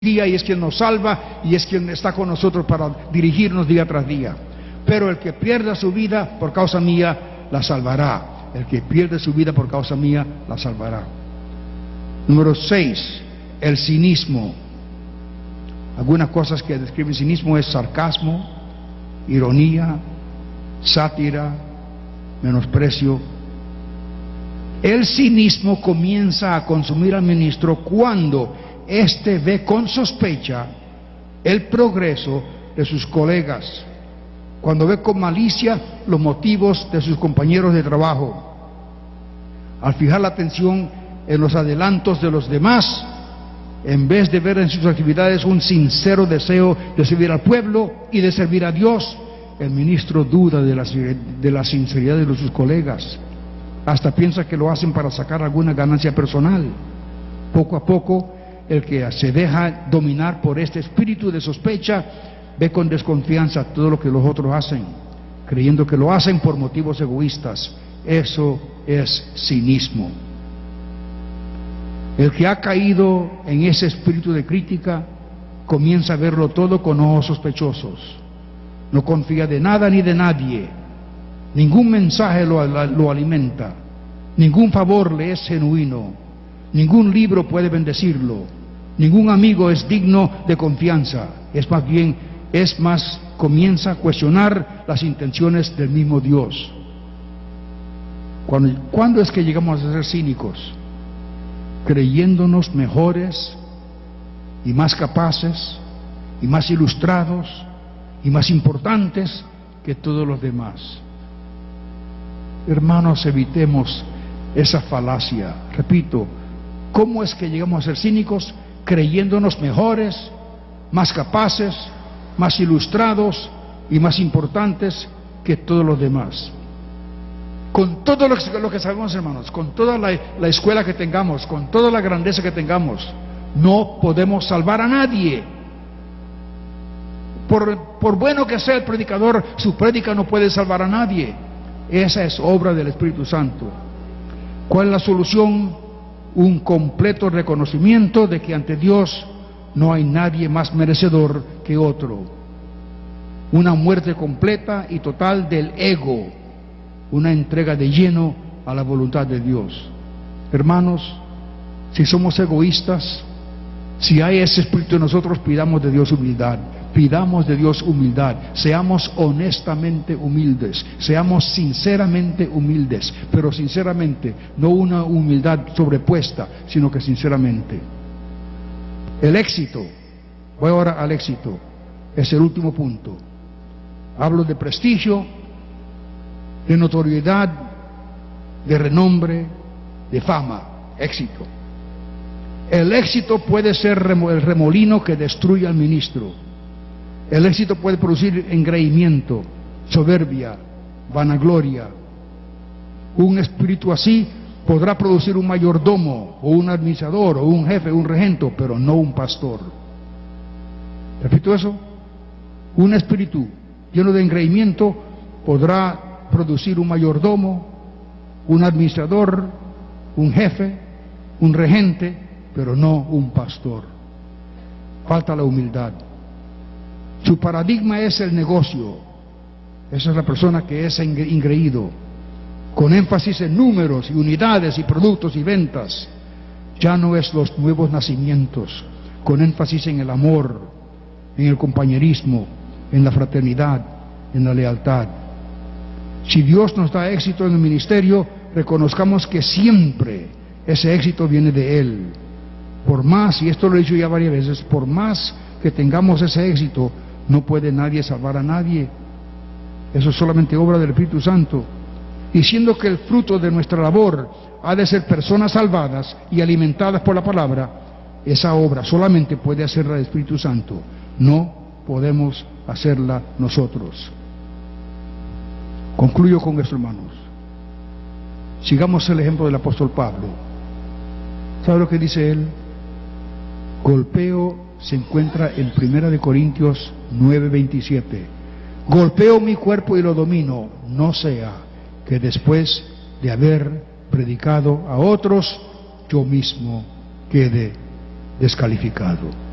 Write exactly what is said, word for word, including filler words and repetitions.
día y es quien nos salva y es quien está con nosotros para dirigirnos día tras día. Pero el que pierda su vida por causa mía, la salvará. El que pierde su vida por causa mía, la salvará. Número seis, el cinismo. Algunas cosas que describen cinismo es sarcasmo, ironía, sátira, menosprecio. El cinismo comienza a consumir al ministro cuando éste ve con sospecha el progreso de sus colegas, cuando ve con malicia los motivos de sus compañeros de trabajo, al fijar la atención en los adelantos de los demás, en vez de ver en sus actividades un sincero deseo de servir al pueblo y de servir a Dios. El ministro duda de la, de la sinceridad de sus colegas, hasta piensa que lo hacen para sacar alguna ganancia personal. Poco a poco, el que se deja dominar por este espíritu de sospecha ve con desconfianza todo lo que los otros hacen, creyendo que lo hacen por motivos egoístas. Eso es cinismo. El que ha caído en ese espíritu de crítica comienza a verlo todo con ojos sospechosos. No confía de nada ni de nadie. Ningún mensaje lo, lo alimenta. Ningún favor le es genuino. Ningún libro puede bendecirlo. Ningún amigo es digno de confianza. Es más bien, es más, comienza a cuestionar las intenciones del mismo Dios. ¿Cuándo, ¿cuándo es que llegamos a ser cínicos? Creyéndonos mejores y más capaces y más ilustrados y más importantes que todos los demás. Hermanos, evitemos esa falacia. Repito, ¿cómo es que llegamos a ser cínicos? Creyéndonos mejores, más capaces, más ilustrados y más importantes que todos los demás. Con todo lo que, lo que sabemos, hermanos, con toda la, la escuela que tengamos, con toda la grandeza que tengamos, no podemos salvar a nadie. Por, por bueno que sea el predicador, su prédica no puede salvar a nadie. Esa es obra del Espíritu Santo. ¿Cuál es la solución? Un completo reconocimiento de que ante Dios no hay nadie más merecedor que otro. Una muerte completa y total del ego. Una entrega de lleno a la voluntad de Dios. Hermanos, si somos egoístas, si hay ese espíritu en nosotros, pidamos de Dios humildad. Pidamos de Dios humildad. Seamos honestamente humildes. Seamos sinceramente humildes. Pero sinceramente, no una humildad sobrepuesta, sino que sinceramente. El éxito, voy ahora al éxito, es el último punto. Hablo de prestigio, de notoriedad, de renombre, de fama, éxito. El éxito puede ser el remolino que destruye al ministro. El éxito puede producir engreimiento, soberbia, vanagloria. Un espíritu así podrá producir un mayordomo, o un administrador, o un jefe, un regento, pero no un pastor. ¿Repito eso? Un espíritu lleno de engreimiento podrá producir un mayordomo, un administrador, un jefe, un regente, pero no un pastor. Falta la humildad. Su paradigma es el negocio. Esa es la persona que es engreído, con énfasis en números y unidades y productos y ventas. Ya no es los nuevos nacimientos, con énfasis en el amor, en el compañerismo, en la fraternidad, en la lealtad. Si Dios nos da éxito en el ministerio, reconozcamos que siempre ese éxito viene de Él. Por más, y esto lo he dicho ya varias veces, por más que tengamos ese éxito, no puede nadie salvar a nadie. Eso es solamente obra del Espíritu Santo. Y siendo que el fruto de nuestra labor ha de ser personas salvadas y alimentadas por la palabra, esa obra solamente puede hacerla el Espíritu Santo. No podemos hacerla nosotros. Concluyo con esto, hermanos. Sigamos el ejemplo del apóstol Pablo. ¿Sabe lo que dice él? Golpeo se encuentra en Primera de Corintios nueve veintisiete. Golpeo mi cuerpo y lo domino, no sea que después de haber predicado a otros, yo mismo quede descalificado.